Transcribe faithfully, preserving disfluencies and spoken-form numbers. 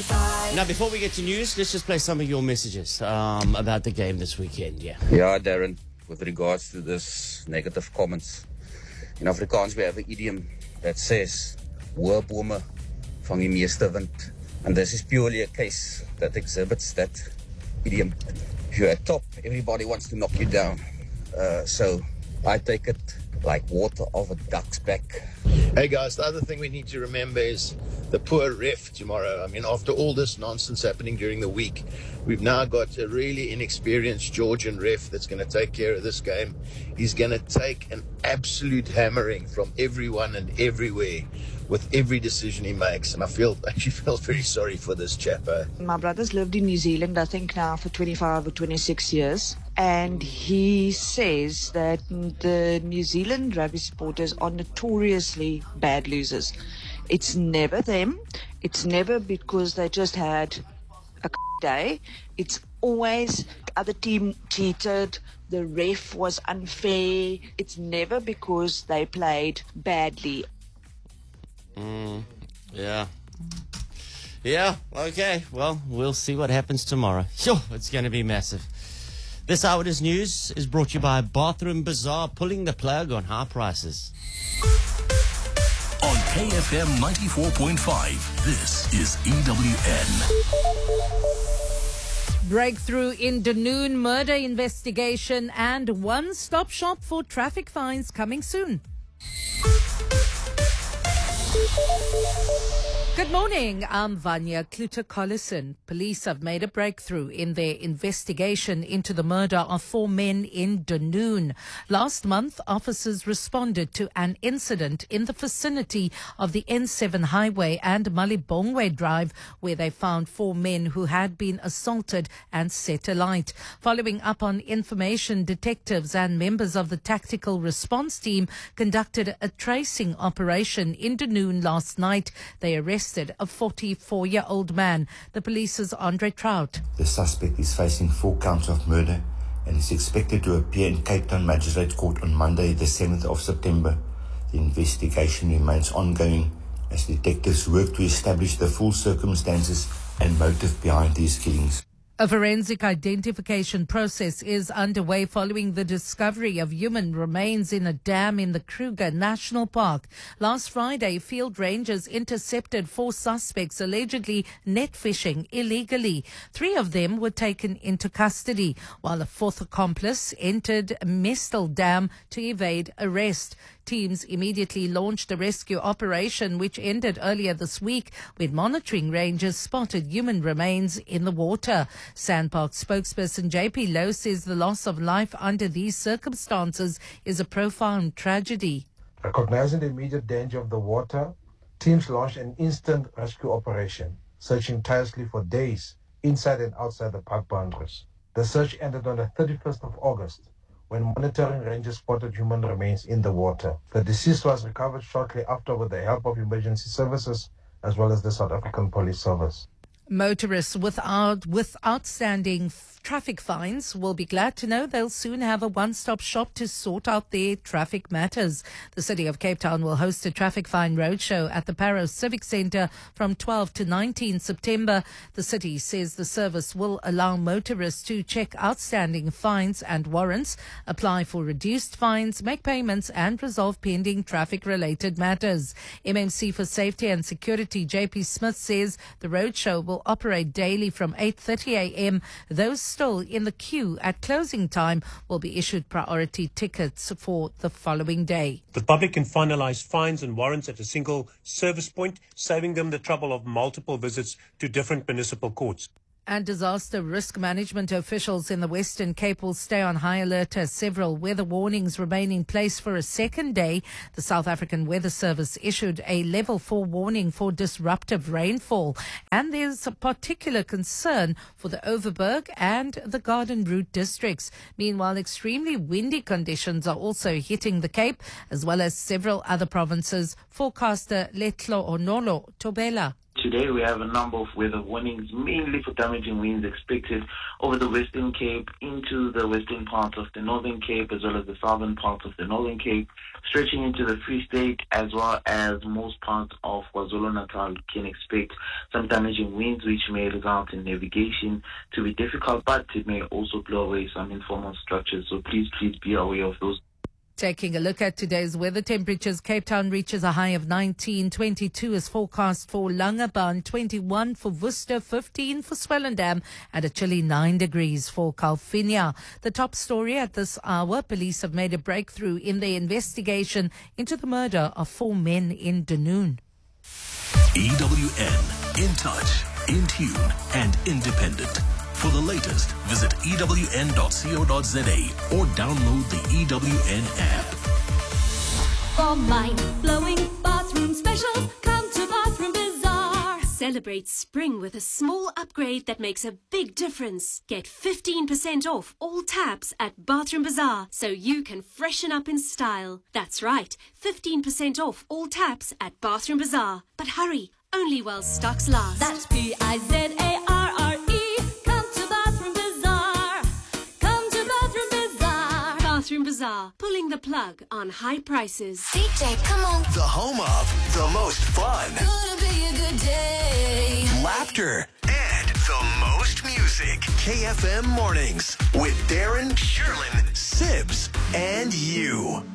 twenty-five. Now, before we get to news, let's just play some of your messages um, about the game this weekend. Yeah. Yeah, Darren, with regards to this negative comments, in Afrikaans we have an idiom that says, hoë bome vang die meeste wind. And this is purely a case that exhibits that idiom. If you're at top, everybody wants to knock you down. Uh, so I take it like water off a duck's back. Hey guys, the other thing we need to remember is the poor ref tomorrow. I mean, after all this nonsense happening during the week, we've now got a really inexperienced Georgian ref that's going to take care of this game. He's going to take an absolute hammering from everyone and everywhere with every decision he makes. And I feel actually feel very sorry for this chap. Eh? My brother's lived in New Zealand, I think now for twenty-five or twenty-six years. And he says that the New Zealand rugby supporters are notoriously bad losers. It's never them. It's never because they just had a day. It's always other team cheated. The ref was unfair. It's never because they played badly. Mm, yeah. Yeah, okay. Well, we'll see what happens tomorrow. Sure, it's going to be massive. This Hour's news is brought to you by Bathroom Bazaar, pulling the plug on high prices. On K F M ninety-four point five, this is E W N. Breakthrough in Dunoon murder investigation and one-stop shop for traffic fines coming soon. Good morning, I'm Vanya Kluter-Collison. Police have made a breakthrough in their investigation into the murder of four men in Dunoon. Last month, officers responded to an incident in the vicinity of the N seven highway and Malibongwe Drive, where they found four men who had been assaulted and set alight. Following up on information, detectives and members of the tactical response team conducted a tracing operation in Dunoon last night. They arrested a forty-four-year-old man. The police's Andre Trout. The suspect is facing four counts of murder and is expected to appear in Cape Town Magistrates Court on Monday, the seventh of September. The investigation remains ongoing as detectives work to establish the full circumstances and motive behind these killings. A forensic identification process is underway following the discovery of human remains in a dam in the Kruger National Park. Last Friday, field rangers intercepted four suspects allegedly net fishing illegally. Three of them were taken into custody, while a fourth accomplice entered Mestel Dam to evade arrest. Teams immediately launched a rescue operation which ended earlier this week when monitoring rangers spotted human remains in the water. Sandpark spokesperson J P Lowe says the loss of life under these circumstances is a profound tragedy. Recognizing the immediate danger of the water, teams launched an instant rescue operation, searching tirelessly for days inside and outside the park boundaries. The search ended on the thirty-first of August. When monitoring rangers spotted human remains in the water. The deceased was recovered shortly after with the help of emergency services as well as the South African Police Service. Motorists without, with outstanding f- traffic fines will be glad to know they'll soon have a one-stop shop to sort out their traffic matters. The City of Cape Town will host a traffic fine roadshow at the Parow Civic Centre from twelve to nineteen September. The city says the service will allow motorists to check outstanding fines and warrants, apply for reduced fines, make payments and resolve pending traffic-related matters. M M C for Safety and Security J P Smith says the roadshow will operate daily from eight thirty a.m. Those still in the queue at closing time will be issued priority tickets for the following day. The public can finalise fines and warrants at a single service point, saving them the trouble of multiple visits to different municipal courts. And disaster risk management officials in the Western Cape will stay on high alert as several weather warnings remain in place for a second day. The South African Weather Service issued a level four warning for disruptive rainfall. And there's a particular concern for the Overberg and the Garden Route districts. Meanwhile, extremely windy conditions are also hitting the Cape as well as several other provinces. Forecaster Letlo Onolo Tobela. Today we have a number of weather warnings, mainly for damaging winds expected over the Western Cape into the western parts of the Northern Cape, as well as the southern parts of the Northern Cape, stretching into the Free State, as well as most parts of KwaZulu-Natal. Can expect some damaging winds, which may result in navigation to be difficult, but it may also blow away some informal structures. So please, please be aware of those. Taking a look at today's weather temperatures, Cape Town reaches a high of nineteen, twenty-two is forecast for Langebaan, twenty-one for Worcester, fifteen for Swellendam, and a chilly nine degrees for Calvinia. The top story at this hour, police have made a breakthrough in their investigation into the murder of four men in Dunoon. E W N, in touch, in tune, and independent. For the latest, visit E W N dot co dot za or download the E W N app. For mind-blowing bathroom specials, come to Bathroom Bazaar. Celebrate spring with a small upgrade that makes a big difference. Get fifteen percent off all taps at Bathroom Bazaar so you can freshen up in style. That's right, fifteen percent off all taps at Bathroom Bazaar. But hurry, only while stocks last. That's P I Z A R R E. Bathroom Bazaar, pulling the plug on high prices. D J, come on. The home of the most fun, Gonna be a good day. laughter, and the most music. K F M Mornings with Darren, Sherlyn, Sibs, and you.